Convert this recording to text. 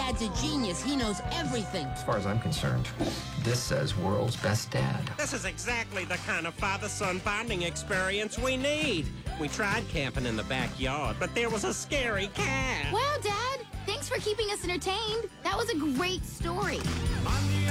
Dad's a genius. He knows everything. As far as I'm concerned, this says world's best dad. This is exactly the kind of father-son bonding experience we need. We tried camping in the backyard, but there was a scary cat. Wow, Dad. Thanks for keeping us entertained. That was a great story.